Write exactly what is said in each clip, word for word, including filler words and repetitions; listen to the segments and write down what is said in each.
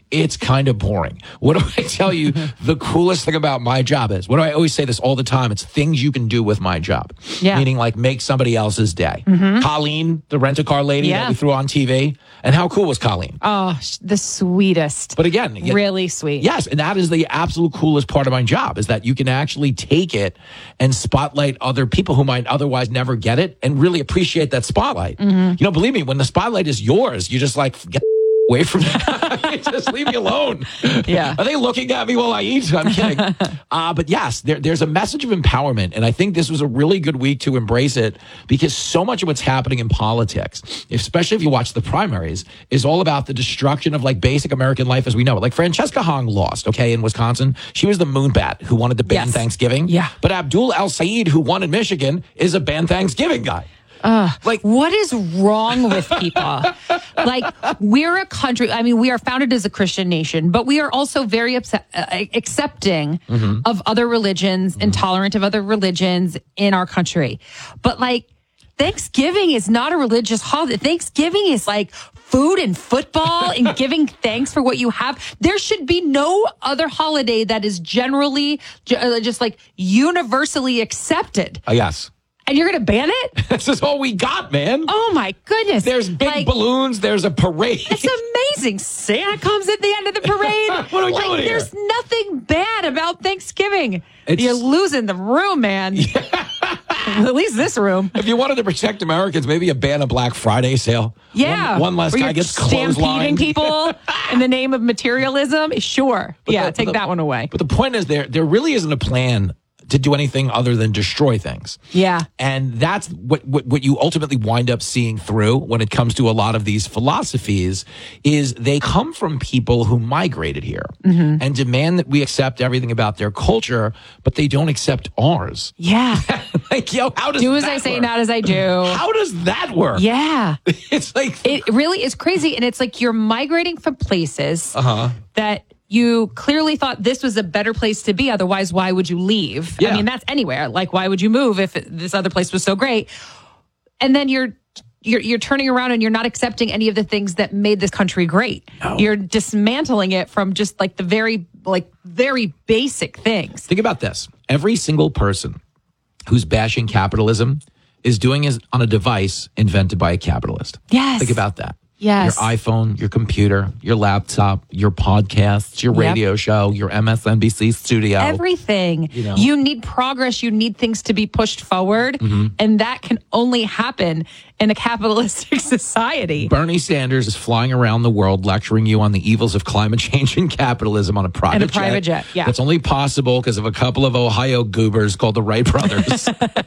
it's kind of boring. What do I tell you the coolest thing about my job is? What do I always say this all the time? It's things you can do with my job. Yeah. Meaning like make somebody else's day. Mm-hmm. Colleen, the rent-a-car lady yeah. that we threw on T V. And how cool was Colleen? Oh, the sweetest. But again, really sweet. Yes, and that is the absolute coolest part of my job is that you can actually take it and spotlight other people who might otherwise never get it and really appreciate that spotlight. Mm-hmm. You know, believe me, when the spotlight is yours, you just like get away from that. Just leave me alone. Yeah. Are they looking at me while I eat? I'm kidding. uh, but yes, there, there's a message of empowerment. And I think this was a really good week to embrace it because so much of what's happening in politics, especially if you watch the primaries, is all about the destruction of like basic American life as we know it. Like Francesca Hong lost, okay, in Wisconsin. She was the moonbat who wanted to ban yes. Thanksgiving. Yeah. But Abdul El-Sayed, who won in Michigan, is a ban Thanksgiving guy. Uh, like, what is wrong with people? Like, we're a country, I mean, we are founded as a Christian nation, but we are also very upset, uh, accepting mm-hmm. of other religions, mm-hmm. and tolerant of other religions in our country. But like, Thanksgiving is not a religious holiday. Thanksgiving is like food and football and giving thanks for what you have. There should be no other holiday that is generally just like universally accepted. Uh, yes. And you're going to ban it? This is all we got, man. Oh, my goodness. There's big like, balloons. There's a parade. It's amazing. Santa comes at the end of the parade. What are we like, doing here? There's nothing bad about Thanksgiving. It's, you're losing the room, man. Yeah. At least this room. If you wanted to protect Americans, maybe a ban a Black Friday sale. Yeah. One, one less Where guy gets stampeding clotheslined. people in the name of materialism. Sure. But yeah, the, take the, that one away. But the point is there, there really isn't a plan to do anything other than destroy things. Yeah. And that's what, what what you ultimately wind up seeing through when it comes to a lot of these philosophies is they come from people who migrated here mm-hmm. and demand that we accept everything about their culture, but they don't accept ours. Yeah. Like, yo, how does do as that I say, work? not as I do. How does that work? Yeah. It's like it really is crazy. And it's like you're migrating from places uh-huh. that you clearly thought this was a better place to be. Otherwise, why would you leave? Yeah. I mean, that's anywhere. Like, why would you move if this other place was so great? And then you're you're you're turning around and you're not accepting any of the things that made this country great. No. You're dismantling it from just like the very like very basic things. Think about this. Every single person who's bashing capitalism is doing it on a device invented by a capitalist. Yes. Think about that. Yes. Your iPhone, your computer, your laptop, your podcasts, your radio yep. show, your M S N B C studio. Everything. You know? You need progress. You need things to be pushed forward. Mm-hmm. And that can only happen in a capitalistic society. Bernie Sanders is flying around the world lecturing you on the evils of climate change and capitalism on a private and a private jet. jet. Yeah. That's only possible because of a couple of Ohio goobers called the Wright brothers.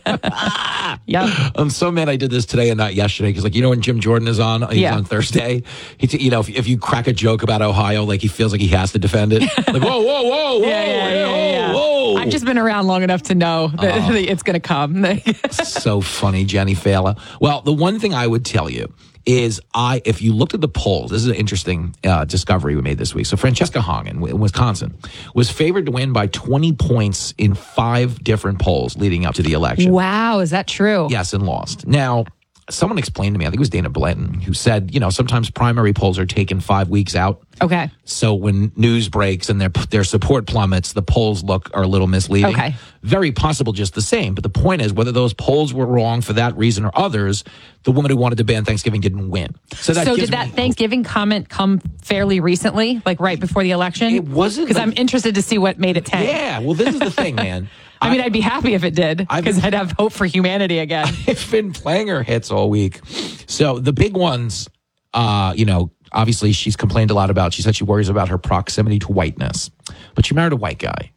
Yeah. I'm so mad I did this today and not yesterday because, like, you know, when Jim Jordan is on, he's yeah. on Thursday. He, t- you know, if, if you crack a joke about Ohio, like he feels like he has to defend it. Like, whoa, whoa, whoa, whoa, yeah, yeah, yeah, whoa, yeah. whoa. I've just been around long enough to know that uh, it's going to come. So funny, Jenny Fala. Well, the one thing I would tell you is I, if you looked at the polls, this is an interesting uh, discovery we made this week. So Francesca Hong in, in Wisconsin was favored to win by twenty points in five different polls leading up to the election. Wow, is that true? Yes, and lost. Now, someone explained to me, I think it was Dana Blanton, who said, you know, sometimes primary polls are taken five weeks out. Okay. So when news breaks and their their support plummets, the polls look are a little misleading. Okay. Very possible just the same. But the point is, whether those polls were wrong for that reason or others, the woman who wanted to ban Thanksgiving didn't win. So, that so did that Thanksgiving comment come fairly recently, like right before the election? It wasn't. Because like, I'm interested to see what made it tank. Yeah, well, this is the thing, man. I mean, I'd be happy if it did, because I'd have hope for humanity again. I've been playing her hits all week. So the big ones, uh, you know, obviously she's complained a lot about, she said she worries about her proximity to whiteness. But she married a white guy.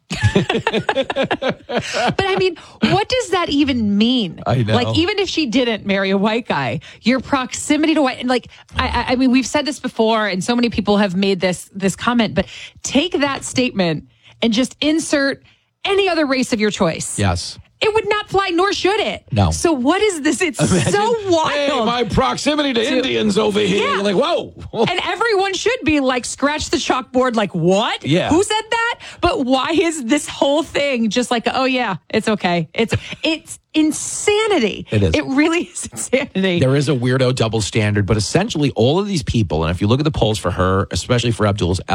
But I mean, what does that even mean? I know. Like, even if she didn't marry a white guy, your proximity to white, and like, I, I mean, we've said this before, and so many people have made this this comment, but take that statement and just insert any other race of your choice. Yes. It would not fly, nor should it. No. So what is this? It's Imagine, so wild. Hey, my proximity to, to Indians over here. Yeah. You're like, whoa. And everyone should be like, scratch the chalkboard, like, what? Yeah. Who said that? But why is this whole thing just like, oh yeah, it's okay. It's it's insanity. It is. It really is insanity. There is a weirdo double standard, but essentially all of these people, and if you look at the polls for her, especially for Abdul's